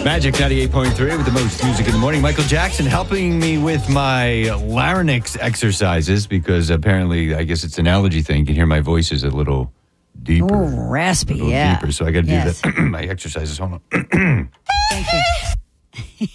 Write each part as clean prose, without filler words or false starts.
Magic 98.3 with the most music in the morning. Michael Jackson helping me with my larynx exercises because apparently, I guess it's an allergy thing. You can hear my voice is a little deeper. Oh, raspy, a little yeah. deeper, so I got to do that. My exercises. Hold on. Thank you.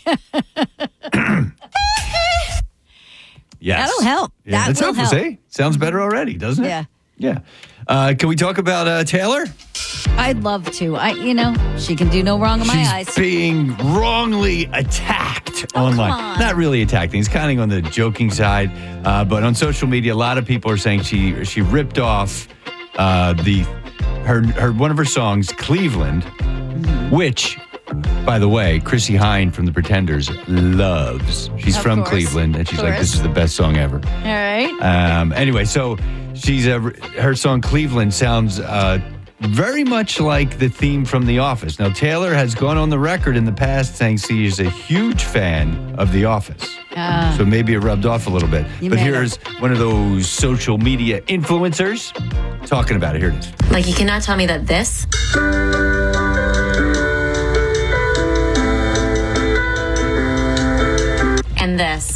Yes. That'll help. Yeah, that's helpful. See? Sounds better already, doesn't it? Yeah. Yeah. Can we talk about Taylor? I'd love to. She can do no wrong in my eyes. She's being wrongly attacked online. Come on. Not really attacking. He's kind of on the joking side. But on social media, a lot of people are saying she ripped off her one of her songs, Cleveland, which, by the way, Chrissy Hynde from The Pretenders loves. She's Of from course. Cleveland, and she's like, this is the best song ever. All right. Anyway, so she's her song Cleveland sounds very much like the theme from The Office. Now, Taylor has gone on the record in the past saying she is a huge fan of The Office. So maybe it rubbed off a little bit. But here's one of those social media influencers talking about it. Here it is. Like, you cannot tell me that this and this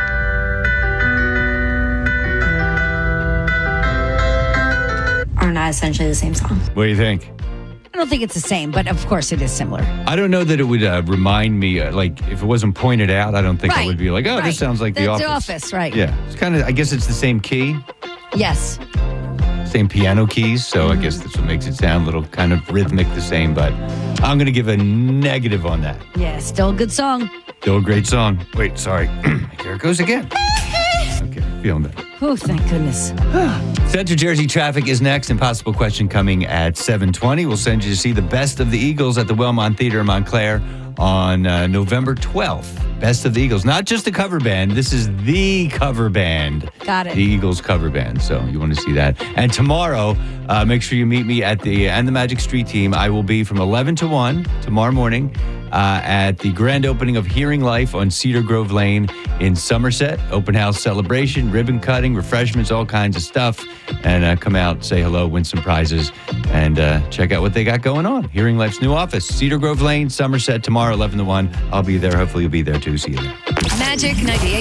are not essentially the same song. What do you think? I don't think it's the same, but of course it is similar. I don't know that it would remind me, like, if it wasn't pointed out, I don't think I would be like, right. this sounds like The Office. The Office, right. Yeah. It's kind of, I guess it's the same key, Yes. same piano keys, so I guess that's what makes it sound a little kind of rhythmic the same, but I'm going to give a negative on that. Yeah, still a good song. Still a great song. Wait, sorry. Here it goes again. Okay, feeling better. Oh, thank goodness. Central Jersey traffic is next. Impossible question coming at 7:20. We'll send you to see the Best of the Eagles at the Wellmont Theater in Montclair on November 12th. Best of the Eagles. Not just a cover band. This is the cover band. Got it. The Eagles cover band. So you want to see that. And tomorrow, make sure you meet me at the Magic Street Team. I will be from 11 to 1 tomorrow morning at the grand opening of Hearing Life on Cedar Grove Lane in Somerset. Open house celebration, ribbon cutting, refreshments, all kinds of stuff. And come out, say hello, win some prizes, and check out what they got going on. Hearing Life's new office, Cedar Grove Lane, Somerset, tomorrow, 11 to 1. I'll be there. Hopefully you'll be there too. See you there. Magic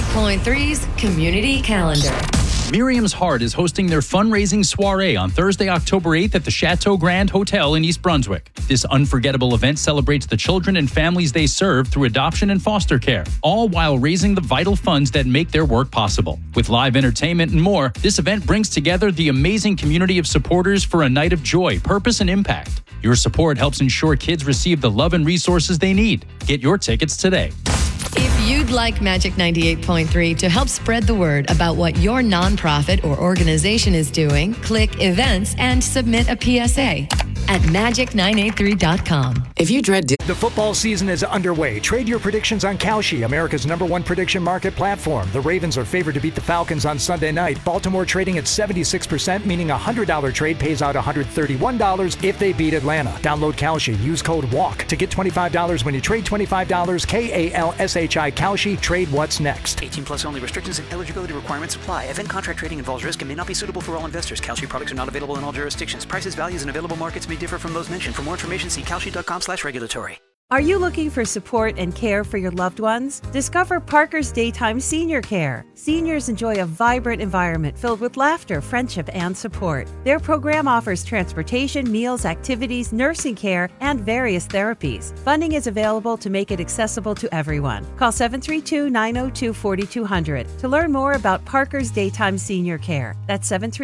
98.3's Community Calendar. Miriam's Heart is hosting their fundraising soiree on Thursday, October 8th at the Chateau Grand Hotel in East Brunswick. This unforgettable event celebrates the children and families they serve through adoption and foster care, all while raising the vital funds that make their work possible. With live entertainment and more, this event brings together the amazing community of supporters for a night of joy, purpose, and impact. Your support helps ensure kids receive the love and resources they need. Get your tickets today. If you'd like Magic 98.3 to help spread the word about what your nonprofit or organization is doing, click Events and submit a PSA at magic983.com. If you dread The football season is underway. Trade your predictions on Kalshi, America's #1 prediction market platform. The Ravens are favored to beat the Falcons on Sunday night. Baltimore trading at 76%, meaning a $100 trade pays out $131 if they beat Atlanta. Download Kalshi. Use code WALK to get $25 when you trade $25. KALSHI Kalshi. Trade what's next. 18 plus only. Restrictions and eligibility requirements apply. Event contract trading involves risk and may not be suitable for all investors. Kalshi products are not available in all jurisdictions. Prices, values, and available markets may differ from those mentioned. For more information, see kalshi.com/regulatory. Are you looking for support and care for your loved ones? Discover Parker's Daytime Senior Care. Seniors enjoy a vibrant environment filled with laughter, friendship, and support. Their program offers transportation, meals, activities, nursing care, and various therapies. Funding is available to make it accessible to everyone. Call 732-902-4200 to learn more about Parker's Daytime Senior Care. That's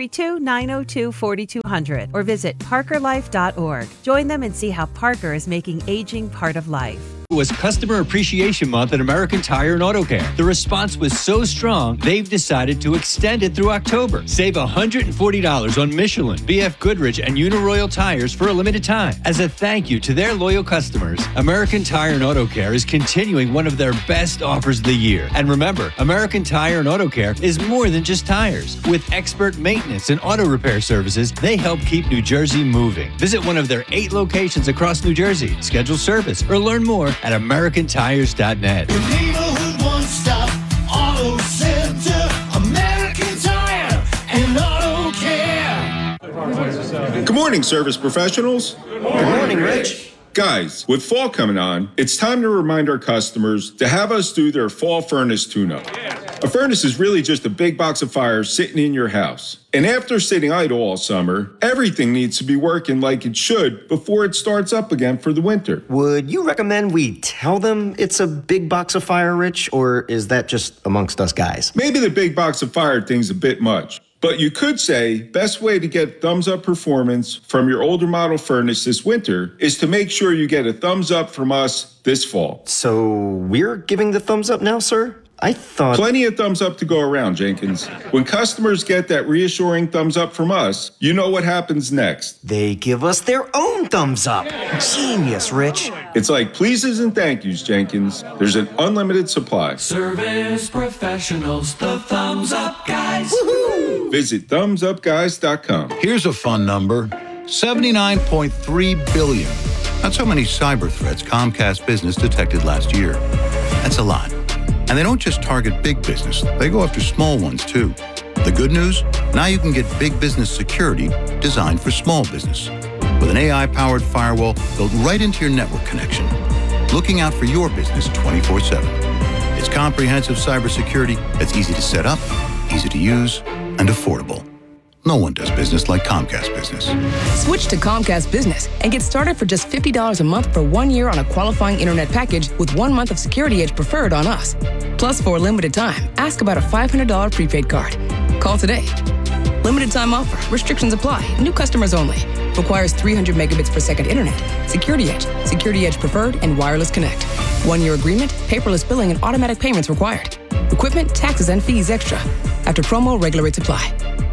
732-902-4200 or visit parkerlife.org. Join them and see how Parker is making aging part of life. It was Customer Appreciation Month at American Tire and Auto Care. The response was so strong, they've decided to extend it through October. Save $140 on Michelin, BF Goodrich, and Uniroyal tires for a limited time. As a thank you to their loyal customers, American Tire and Auto Care is continuing one of their best offers of the year. And remember, American Tire and Auto Care is more than just tires. With expert maintenance and auto repair services, they help keep New Jersey moving. Visit one of their 8 locations across New Jersey. Schedule service or learn more at AmericanTires.net. Your neighborhood one-stop auto center, American Tire and Auto Care. Good morning, service professionals. Good morning, Rich. Guys, with fall coming on, it's time to remind our customers to have us do their fall furnace tune-up. A furnace is really just a big box of fire sitting in your house. And after sitting idle all summer, everything needs to be working like it should before it starts up again for the winter. Would you recommend we tell them it's a big box of fire, Rich, or is that just amongst us guys? Maybe the big box of fire thing's a bit much. But you could say, best way to get thumbs up performance from your older model furnace this winter is to make sure you get a thumbs up from us this fall. So we're giving the thumbs up now, sir? I thought... Plenty of thumbs up to go around, Jenkins. When customers get that reassuring thumbs up from us, you know what happens next. They give us their own thumbs up. Genius, Rich. It's like pleases and thank yous, Jenkins. There's an unlimited supply. Service professionals, the thumbs up guys. Woohoo! Visit thumbsupguys.com. Here's a fun number. 79.3 billion. That's how many cyber threats Comcast Business detected last year. That's a lot. And they don't just target big business, they go after small ones too. The good news? Now you can get big business security designed for small business. With an AI-powered firewall built right into your network connection, looking out for your business 24/7. It's comprehensive cybersecurity that's easy to set up, easy to use, and affordable. No one does business like Comcast Business. Switch to Comcast Business and get started for just $50 a month for 1 year on a qualifying internet package with 1 month of Security Edge preferred on us. Plus, for a limited time, ask about a $500 prepaid card. Call today. Limited time offer. Restrictions apply. New customers only. Requires 300 megabits per second internet. Security Edge. Security Edge preferred and wireless connect. 1 year agreement, paperless billing, and automatic payments required. Equipment, taxes, and fees extra. After promo, regular rates apply.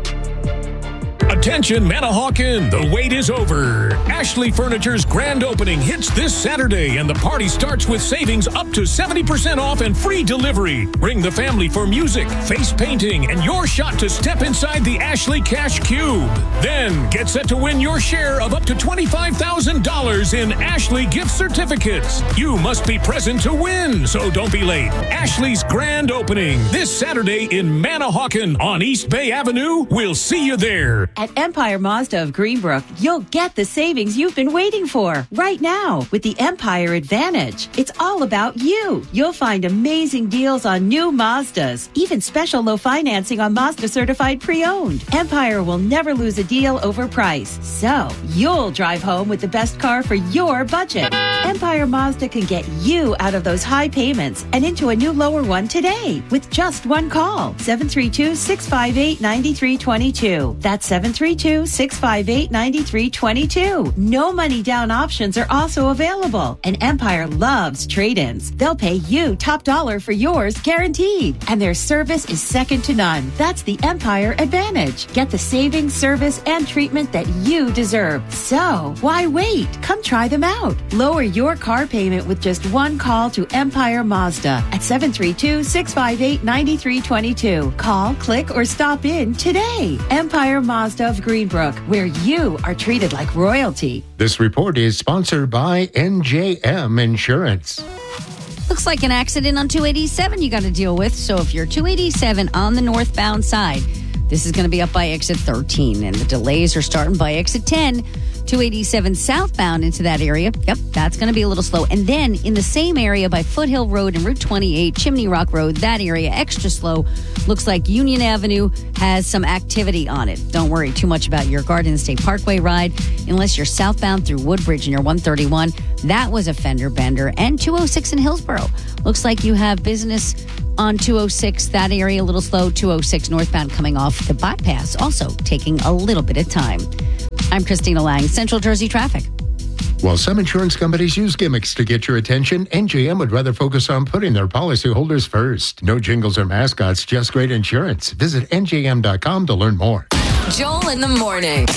Attention Manahawkin, the wait is over. Ashley Furniture's grand opening hits this Saturday, and the party starts with savings up to 70% off and free delivery. Bring the family for music, face painting, and your shot to step inside the Ashley Cash Cube. Then get set to win your share of up to $25,000 in Ashley gift certificates. You must be present to win, so don't be late. Ashley's grand opening this Saturday in Manahawkin on East Bay Avenue. We'll see you there. At Empire Mazda of Greenbrook, you'll get the savings you've been waiting for right now with the Empire Advantage. It's all about you. You'll find amazing deals on new Mazdas, even special low financing on Mazda certified pre-owned. Empire will never lose a deal over price, so you'll drive home with the best car for your budget. Empire Mazda can get you out of those high payments and into a new lower one today with just one call. 732-658-9322. That's 732-658-9322. No money down options are also available. And Empire loves trade-ins. They'll pay you top dollar for yours guaranteed. And their service is second to none. That's the Empire Advantage. Get the savings, service, and treatment that you deserve. So why wait? Come try them out. Lower your car payment with just one call to Empire Mazda at 732-658-9322. Call, click, or stop in today. Empire Mazda of Greenbrook, where you are treated like royalty. This report is sponsored by NJM Insurance. Looks like an accident on 287 you got to deal with. So if you're 287 on the northbound side, this is going to be up by exit 13, and the delays are starting by exit 10. 287 southbound into that area. Yep, that's going to be a little slow. And then in the same area by Foothill Road and Route 28, Chimney Rock Road, that area extra slow. Looks like Union Avenue has some activity on it. Don't worry too much about your Garden State Parkway ride unless you're southbound through Woodbridge and you're 131. That was a fender bender. And 206 in Hillsborough. Looks like you have business on 206, that area a little slow. 206 northbound coming off the bypass, also taking a little bit of time. I'm Christina Lang, Central Jersey Traffic. While some insurance companies use gimmicks to get your attention, NJM would rather focus on putting their policyholders first. No jingles or mascots, just great insurance. Visit NJM.com to learn more. Joel in the morning.